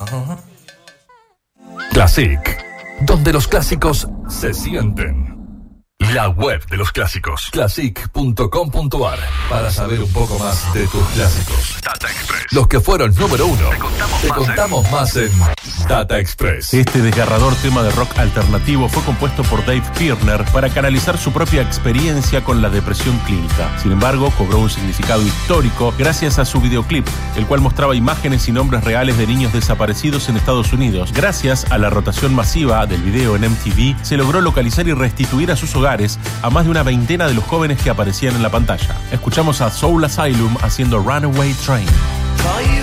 Classic, donde los clásicos se sienten. La web de los clásicos, classic.com.ar, para saber un poco más de tus clásicos. Data Express. Los que fueron número uno. Te contamos más en Data Express. Este desgarrador tema de rock alternativo fue compuesto por Dave Pirner para canalizar su propia experiencia con la depresión clínica. Sin embargo, cobró un significado histórico gracias a su videoclip, el cual mostraba imágenes y nombres reales de niños desaparecidos en Estados Unidos. Gracias a la rotación masiva del video en MTV, se logró localizar y restituir a sus hogares a más de una veintena de los jóvenes que aparecían en la pantalla. Escuchamos a Soul Asylum haciendo Runaway Train.